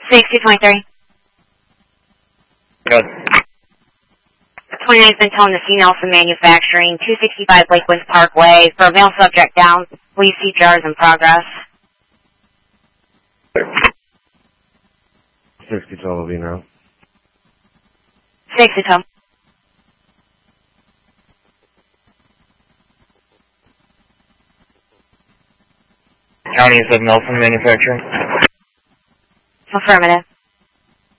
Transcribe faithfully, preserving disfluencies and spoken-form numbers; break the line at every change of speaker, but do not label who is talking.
sixty twenty-three.
Good.
twenty-nine's been telling the C. Nelson Manufacturing, two sixty-five Lakewood Parkway. For a male subject down, please C P R is in progress.
sixty twelve will be now.
sixty twelve.
County, you said Nelson Manufacturing?
Affirmative.